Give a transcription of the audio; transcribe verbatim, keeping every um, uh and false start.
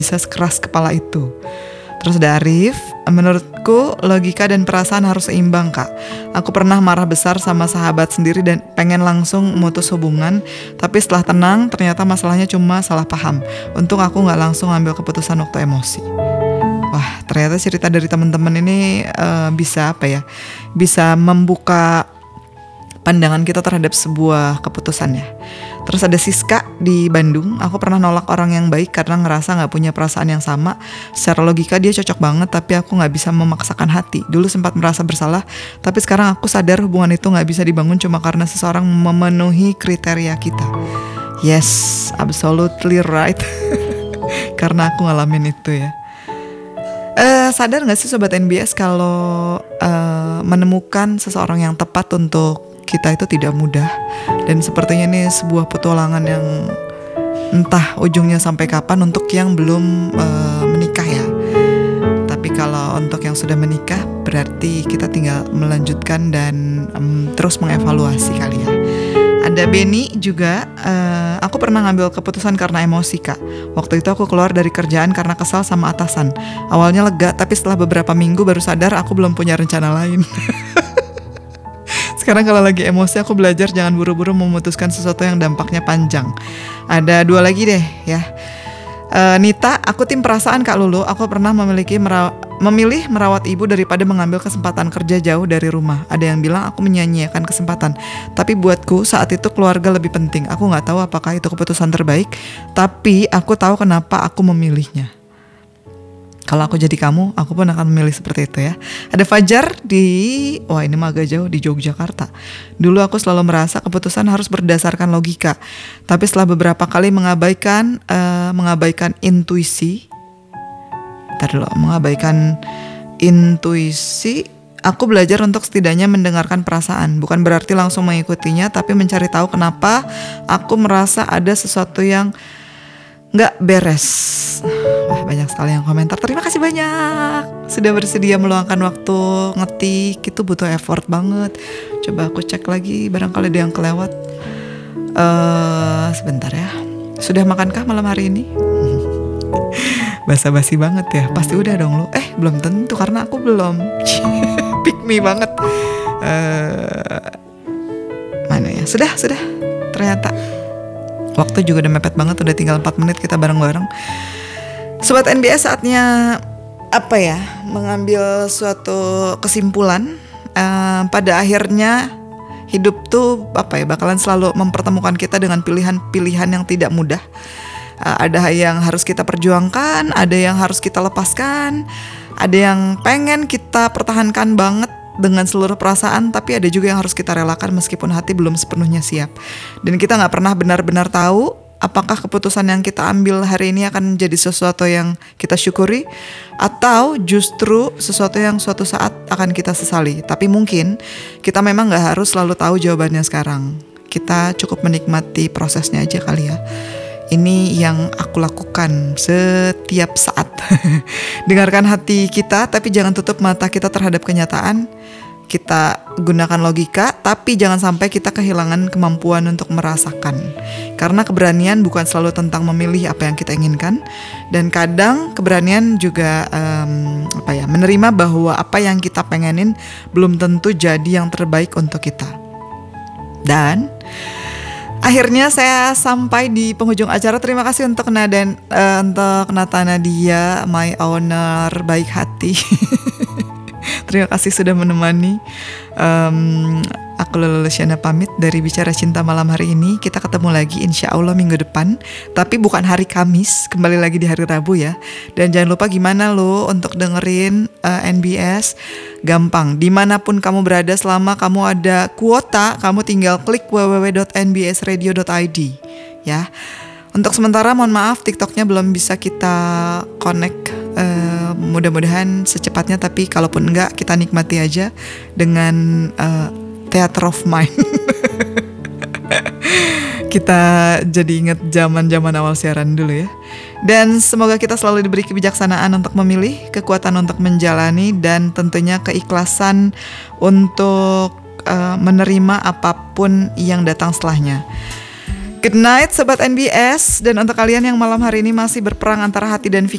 bisa sekeras kepala itu. Terus ada Arif, menurutku logika dan perasaan harus seimbang kak. Aku pernah marah besar sama sahabat sendiri dan pengen langsung memutus hubungan. Tapi setelah tenang ternyata masalahnya cuma salah paham. Untung aku gak langsung ambil keputusan waktu emosi. Wah, ternyata cerita dari teman-teman ini uh, bisa apa ya, bisa membuka pandangan kita terhadap sebuah keputusan ya. Terus ada Siska di Bandung. Aku pernah nolak orang yang baik karena ngerasa gak punya perasaan yang sama. Secara logika dia cocok banget, tapi aku gak bisa memaksakan hati. Dulu sempat merasa bersalah, tapi sekarang aku sadar hubungan itu gak bisa dibangun cuma karena seseorang memenuhi kriteria kita. Yes, absolutely right. Karena aku ngalamin itu ya. Uh, sadar gak sih Sobat N B S kalau uh, menemukan seseorang yang tepat untuk kita itu tidak mudah. Dan sepertinya ini sebuah petualangan yang entah ujungnya sampai kapan untuk yang belum uh, menikah ya. Tapi kalau untuk yang sudah menikah berarti kita tinggal melanjutkan dan um, terus mengevaluasi kali ya. Ada Benny juga, uh, aku pernah ngambil keputusan karena emosi kak. Waktu itu aku keluar dari kerjaan karena kesal sama atasan. Awalnya lega, tapi setelah beberapa minggu baru sadar aku belum punya rencana lain. Sekarang kalau lagi emosi aku belajar jangan buru-buru memutuskan sesuatu yang dampaknya panjang. Ada dua lagi deh ya. uh, Nita, aku tim perasaan Kak Lulu. Aku pernah memiliki meraw- memilih merawat ibu daripada mengambil kesempatan kerja jauh dari rumah. Ada yang bilang aku menyia-nyiakan kesempatan, tapi buatku saat itu keluarga lebih penting. Aku gak tahu apakah itu keputusan terbaik, tapi aku tahu kenapa aku memilihnya. Kalau aku jadi kamu, aku pun akan memilih seperti itu ya. Ada Fajar di, wah ini mah agak jauh, di Yogyakarta. Dulu aku selalu merasa keputusan harus berdasarkan logika. Tapi setelah beberapa kali mengabaikan, uh, mengabaikan intuisi, bentar dulu, mengabaikan intuisi, aku belajar untuk setidaknya mendengarkan perasaan. Bukan berarti langsung mengikutinya, tapi mencari tahu kenapa aku merasa ada sesuatu yang gak beres. Wah banyak sekali yang komentar. Terima kasih banyak sudah bersedia meluangkan waktu ngetik. Itu butuh effort banget. Coba aku cek lagi barangkali ada yang kelewat. uh, Sebentar ya. Sudah makankah malam hari ini? Basa-basi banget ya. Pasti udah dong lu. Eh belum tentu karena aku belum. Pick me banget. uh, Mana ya. Sudah sudah ternyata waktu juga udah mepet banget, udah tinggal empat menit kita bareng-bareng. Sobat N B S, saatnya apa ya, mengambil suatu kesimpulan. Uh, pada akhirnya hidup tuh apa ya, bakalan selalu mempertemukan kita dengan pilihan-pilihan yang tidak mudah. Uh, ada yang harus kita perjuangkan, ada yang harus kita lepaskan, ada yang pengen kita pertahankan banget dengan seluruh perasaan, tapi ada juga yang harus kita relakan meskipun hati belum sepenuhnya siap. Dan kita gak pernah benar-benar tahu apakah keputusan yang kita ambil hari ini akan menjadi sesuatu yang kita syukuri, atau justru sesuatu yang suatu saat akan kita sesali. Tapi mungkin kita memang gak harus selalu tahu jawabannya sekarang. Kita cukup menikmati prosesnya aja kali ya. Ini yang aku lakukan setiap saat. Dengarkan hati kita, tapi jangan tutup mata kita terhadap kenyataan. Kita gunakan logika, tapi jangan sampai kita kehilangan kemampuan untuk merasakan. Karena keberanian bukan selalu tentang memilih apa yang kita inginkan. Dan kadang keberanian juga um, apa ya, menerima bahwa apa yang kita pengenin belum tentu jadi yang terbaik untuk kita. Dan akhirnya saya sampai di penghujung acara. Terima kasih untuk Nadan, uh, untuk Nata Nadia, my owner baik hati. Terima kasih sudah menemani. um, Aku Lulu Luciana pamit dari Bicara Cinta malam hari ini. Kita ketemu lagi insya Allah minggu depan, tapi bukan hari Kamis, kembali lagi di hari Rabu ya. Dan jangan lupa gimana lo untuk dengerin uh, N B S. Gampang, dimanapun kamu berada, selama kamu ada kuota, kamu tinggal klik w w w dot n b s radio dot i d ya. Untuk sementara mohon maaf TikToknya belum bisa kita connect, uh, mudah-mudahan secepatnya. Tapi kalaupun enggak, kita nikmati aja dengan uh, theater of mind. Kita jadi ingat zaman-zaman awal siaran dulu ya. Dan semoga kita selalu diberi kebijaksanaan untuk memilih, kekuatan untuk menjalani, dan tentunya keikhlasan untuk uh, menerima apapun yang datang setelahnya. Good night Sobat N B S. Dan untuk kalian yang malam hari ini masih berperang antara hati dan